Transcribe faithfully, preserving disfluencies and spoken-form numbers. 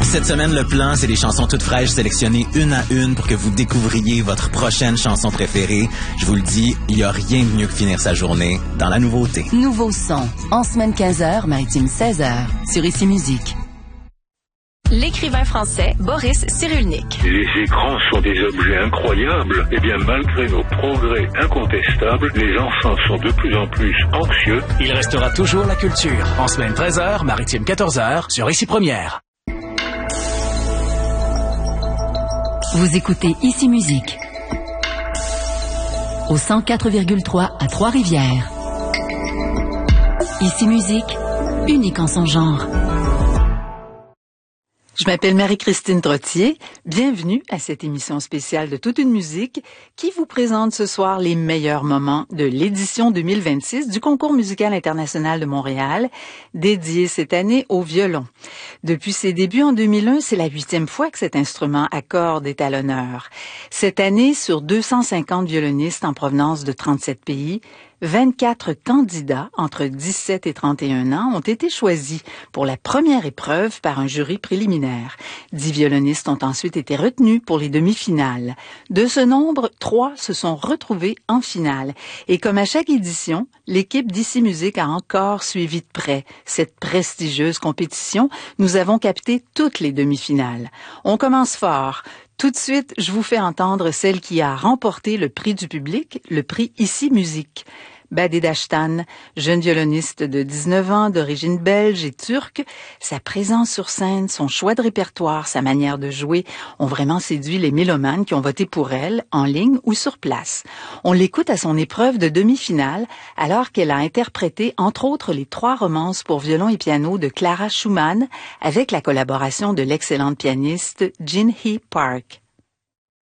Cette semaine, le plan, c'est des chansons toutes fraîches sélectionnées une à une pour que vous découvriez votre prochaine chanson préférée. Je vous le dis, il n'y a rien de mieux que finir sa journée dans la nouveauté. Nouveau son, en semaine quinze heures, maritime seize heures, sur Ici Musique. L'écrivain français Boris Cyrulnik. Les écrans sont des objets incroyables. Eh bien, malgré nos progrès incontestables, les enfants sont de plus en plus anxieux. Il restera toujours la culture. En semaine treize heures, maritime quatorze heures, sur Ici Première. Vous écoutez Ici Musique au cent quatre virgule trois à Trois-Rivières. Ici Musique, unique en son genre. Je m'appelle Marie-Christine Trottier. Bienvenue à cette émission spéciale de Toute une musique qui vous présente ce soir les meilleurs moments de l'édition deux mille vingt-six du Concours musical international de Montréal, dédié cette année au violon. Depuis ses débuts en deux mille un, c'est la huitième fois que cet instrument à cordes est à l'honneur. Cette année, sur deux cent cinquante violonistes en provenance de trente-sept pays, vingt-quatre candidats entre dix-sept et trente et un ans ont été choisis pour la première épreuve par un jury préliminaire. Dix violonistes ont ensuite été retenus pour les demi-finales. De ce nombre, trois se sont retrouvés en finale. Et comme à chaque édition, l'équipe d'Ici Musique a encore suivi de près cette prestigieuse compétition. Nous avons capté toutes les demi-finales. On commence fort. Tout de suite, je vous fais entendre celle qui a remporté le prix du public, le prix Ici Musique. Bade Daştan, jeune violoniste de dix-neuf ans, d'origine belge et turque, sa présence sur scène, son choix de répertoire, sa manière de jouer ont vraiment séduit les mélomanes qui ont voté pour elle, en ligne ou sur place. On l'écoute à son épreuve de demi-finale, alors qu'elle a interprété entre autres les trois romances pour violon et piano de Clara Schumann, avec la collaboration de l'excellente pianiste Jin Hee Park.